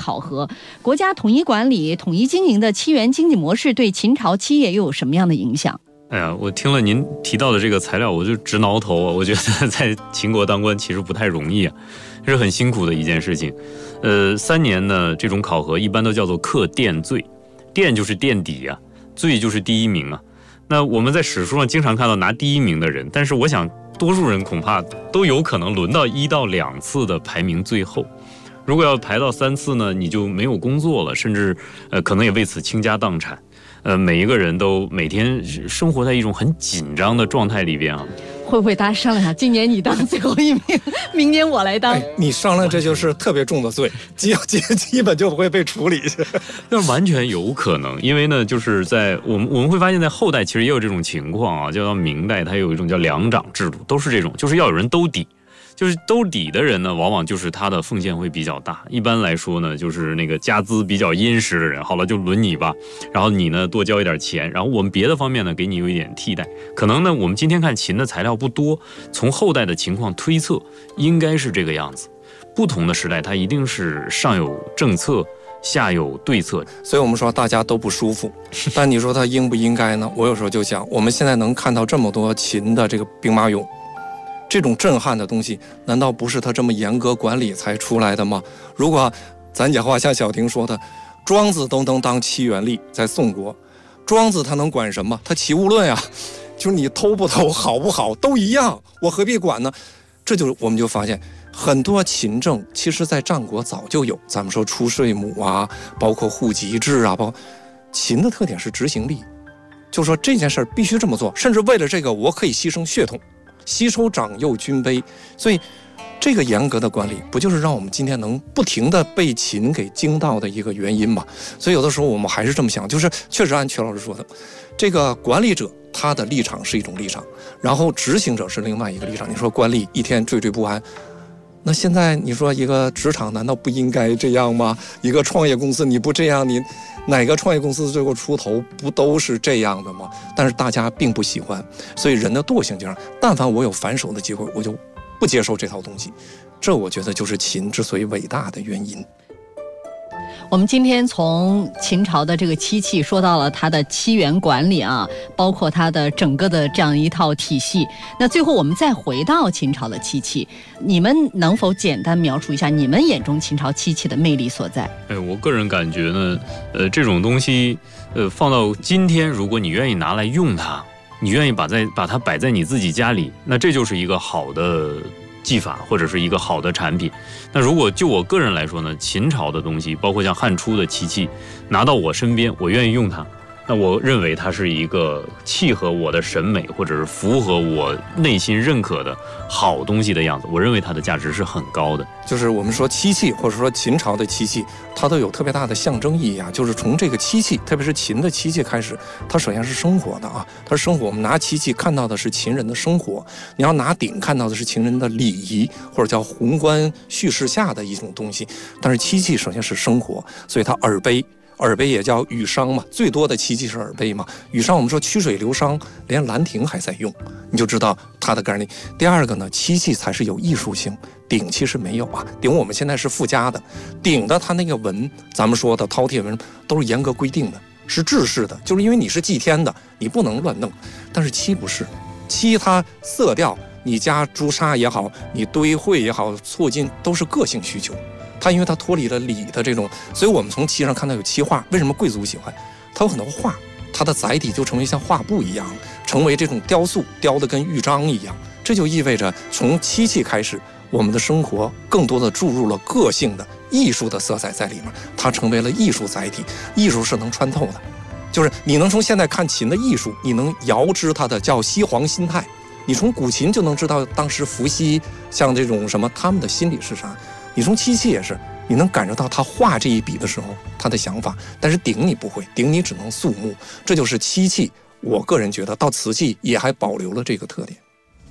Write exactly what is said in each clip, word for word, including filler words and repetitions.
考核。国家统一管理、统一经营的七元经济模式对秦朝企业又有什么样的影响？ 哎呀，我听了您提到的这个材料，我就直挠头啊！我觉得在秦国当官其实不太容易啊，这是很辛苦的一件事情。呃，三年呢，这种考核一般都叫做克殿最，殿就是垫底啊，最就是第一名啊。那我们在史书上经常看到拿第一名的人，但是我想多数人恐怕都有可能轮到一到两次的排名最后。如果要排到三次呢，你就没有工作了，甚至呃可能也为此倾家荡产。呃，每一个人都每天生活在一种很紧张的状态里边啊。 会不会大家商量下，今年你当最后一名，明年我来当？ 哎、你商量这就是特别重的罪，基基基本就不会被处理。 那完全有可能，因为呢，就是在我们我们会发现，在后代其实也有这种情况啊，叫到明代，它有一种叫两长制度，都是这种，就是要有人兜底。就是兜底的人呢，往往就是他的奉献会比较大。一般来说呢，就是那个家资比较殷实的人，好了，就轮你吧。然后你呢多交一点钱，然后我们别的方面呢给你有一点替代。可能呢，我们今天看秦的材料不多，从后代的情况推测，应该是这个样子。不同的时代，它一定是上有政策，下有对策。 所以我们说大家都不舒服，但你说它应不应该呢？我有时候就想，我们现在能看到这么多秦的这个兵马俑。这种震撼的东西，难道不是他这么严格管理才出来的吗？如果咱讲话像小婷说的，庄子都能当七元吏，在宋国，庄子他能管什么？他齐物论啊，就是你偷不偷、好不好都一样，我何必管呢？这就我们就发现，很多秦政其实在战国早就有，咱们说出税亩啊，包括户籍制啊，包括秦的特点是执行力，就说这件事必须这么做，甚至为了这个我可以牺牲血统。吸收长幼军卑，所以这个严格的管理不就是让我们今天能不停地被秦给惊到的一个原因吗？所以有的时候我们还是这么想，就是确实按曲老师说的，这个管理者他的立场是一种立场，然后执行者是另外一个立场。你说官吏一天惴惴不安，那现在你说一个职场难道不应该这样吗？一个创业公司你不这样，你哪个创业公司最后出头不都是这样的吗？但是大家并不喜欢，所以人的惰性就让，但凡我有反手的机会，我就不接受这套东西。这我觉得就是秦之所以伟大的原因。 我们今天从秦朝的这个漆器说到了它的七元管理啊，包括它的整个的这样一套体系。那最后我们再回到秦朝的漆器，你们能否简单描述一下你们眼中秦朝漆器的魅力所在？ 哎，我个人感觉呢，呃，这种东西，呃，放到今天，如果你愿意拿来用它，你愿意把在把它摆在你自己家里，那这就是一个好的技法或者是一个好的产品。那如果就我个人来说呢，秦朝的东西，包括像汉初的漆器，拿到我身边，我愿意用它，那我认为它是一个契合我的审美或者是符合我内心认可的好东西的样子，我认为它的价值是很高的。 就是我们说漆器或者说秦朝的漆器，它都有特别大的象征意义啊。就是从这个漆器，特别是秦的漆器开始，它首先是生活的啊，它是生活。我们拿漆器看到的是秦人的生活，你要拿鼎看到的是秦人的礼仪，或者叫宏观叙事下的一种东西。但是漆器首先是生活，所以它耳杯。耳杯也叫羽觞嘛，最多的漆器是耳杯嘛。羽觞我们说曲水流觞，连兰亭还在用，你就知道它的概念。第二个呢，漆器才是有艺术性，鼎其实没有啊。鼎我们现在是附加的，鼎的它那个纹，咱们说的饕餮纹都是严格规定的，是制式的，就是因为你是祭天的，你不能乱弄。但是漆不是，漆它色调，你加朱砂也好，你堆绘也好，错金都是个性需求。它因为它脱离了礼的这种，所以我们从漆上看到有漆画。为什么贵族喜欢？它有很多画，它的载体就成为像画布一样，成为这种雕塑，雕的跟玉章一样。这就意味着从漆器开始，我们的生活更多的注入了个性的艺术的色彩在里面，它成为了艺术载体。艺术是能穿透的，就是你能从现在看秦的艺术，你能遥知它的叫西皇心态。你从古琴就能知道当时伏羲像这种什么他们的心理是啥。你从漆器也是，你能感受到他画这一笔的时候他的想法，但是鼎你不会，鼎你只能肃穆。这就是漆器，我个人觉得到瓷器也还保留了这个特点。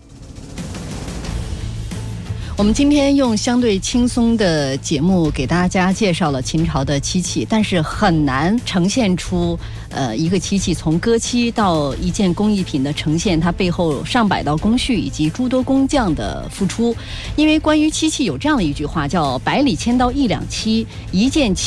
我们今天用相对轻松的节目给大家介绍了秦朝的漆器，但是很难呈现出呃一个漆器从割漆到一件工艺品的呈现，它背后上百道工序以及诸多工匠的付出。因为关于漆器有这样的一句话，叫百里千刀一两漆，一件漆